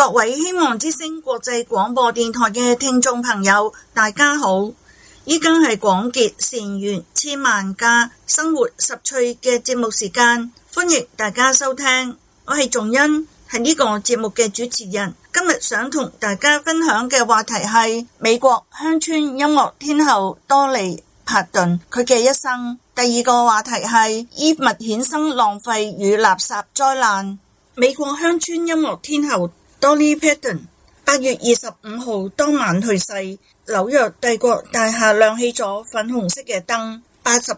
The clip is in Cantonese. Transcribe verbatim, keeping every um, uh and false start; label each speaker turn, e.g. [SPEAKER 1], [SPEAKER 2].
[SPEAKER 1] 各位希望之聲國際廣播電台嘅聽眾朋友，大家好！依家係廣結善緣千萬家生活十趣嘅節目時間，歡迎大家收聽。我係仲恩，係呢個節目嘅主持人。今日想同大家分享嘅話題係美國鄉村音樂天后多莉帕頓佢嘅一生。第二個話題係衣物衍生浪費與垃圾災難。美國鄉村音樂天后多莉帕頓八月二十五號當晚去世，紐約帝國大廈亮起咗粉紅色嘅燈。八十